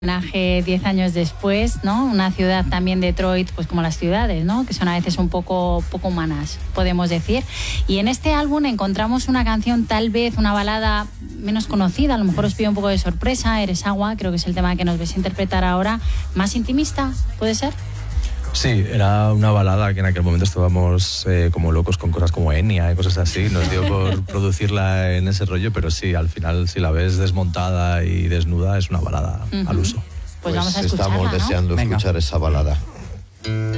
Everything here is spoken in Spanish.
Homenaje 10 años después, ¿no? Una ciudad también, Detroit, pues como las ciudades, ¿no? Que son a veces un poco humanas, podemos decir. Y en este álbum encontramos una canción, tal vez una balada menos conocida, a lo mejor os pido un poco de sorpresa, Eres agua, creo que es el tema que nos vais a interpretar ahora, más intimista, ¿puede ser? Sí, era una balada que en aquel momento estábamos como locos con cosas como Enya y cosas así. Nos dio por producirla en ese rollo, pero sí, al final, si la ves desmontada y desnuda, es una balada al uso. Pues vamos a escucharla, estamos deseando escuchar esa balada.